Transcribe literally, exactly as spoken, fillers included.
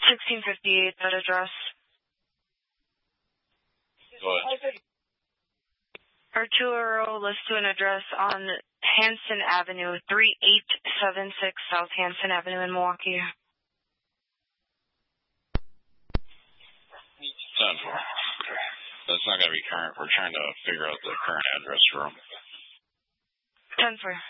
sixteen fifty-eight, that address. Go ahead. Arturo lists to an address on Hanson Avenue, three eight seven six South Hanson Avenue in Milwaukee. ten four. Okay. That's not going to be current. We're trying to figure out the current address for him. ten four.